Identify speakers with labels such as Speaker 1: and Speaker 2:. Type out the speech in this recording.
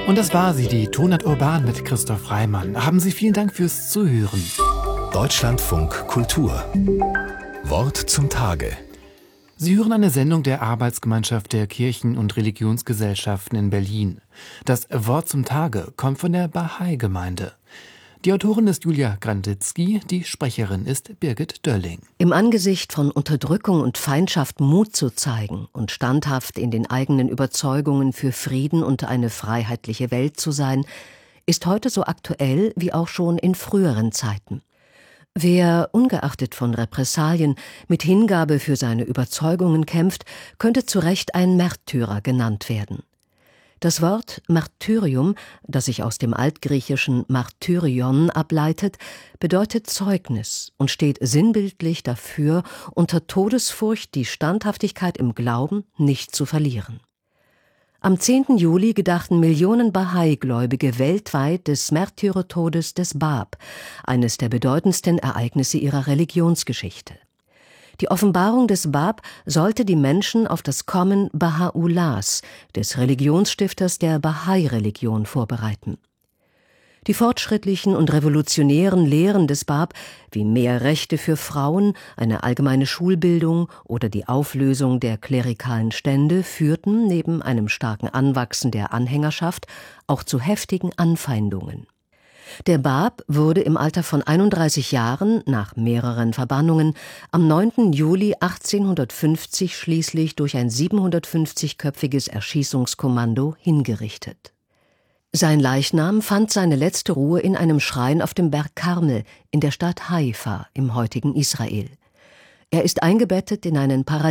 Speaker 1: Und das war sie, die Tonart Urban mit Christoph Reimann. Haben Sie vielen Dank fürs Zuhören.
Speaker 2: Deutschlandfunk Kultur. Wort zum Tage.
Speaker 1: Sie hören eine Sendung der Arbeitsgemeinschaft der Kirchen- und Religionsgesellschaften in Berlin. Das Wort zum Tage kommt von der Bahai-Gemeinde. Die Autorin ist Julia Granditzky, die Sprecherin ist Birgit Dölling.
Speaker 3: Im Angesicht von Unterdrückung und Feindschaft Mut zu zeigen und standhaft in den eigenen Überzeugungen für Frieden und eine freiheitliche Welt zu sein, ist heute so aktuell wie auch schon in früheren Zeiten. Wer, ungeachtet von Repressalien, mit Hingabe für seine Überzeugungen kämpft, könnte zu Recht ein Märtyrer genannt werden. Das Wort Martyrium, das sich aus dem altgriechischen Martyrion ableitet, bedeutet Zeugnis und steht sinnbildlich dafür, unter Todesfurcht die Standhaftigkeit im Glauben nicht zu verlieren. Am 10. Juli gedachten Millionen Bahai-Gläubige weltweit des Märtyrertodes des Bab, eines der bedeutendsten Ereignisse ihrer Religionsgeschichte. Die Offenbarung des Bab sollte die Menschen auf das Kommen Baha'u'llahs, des Religionsstifters der Bahai-Religion, vorbereiten. Die fortschrittlichen und revolutionären Lehren des Bab, wie mehr Rechte für Frauen, eine allgemeine Schulbildung oder die Auflösung der klerikalen Stände, führten neben einem starken Anwachsen der Anhängerschaft auch zu heftigen Anfeindungen. Der Bab wurde im Alter von 31 Jahren, nach mehreren Verbannungen, am 9. Juli 1850 schließlich durch ein 750-köpfiges Erschießungskommando hingerichtet. Sein Leichnam fand seine letzte Ruhe in einem Schrein auf dem Berg Karmel in der Stadt Haifa im heutigen Israel. Er ist eingebettet in einen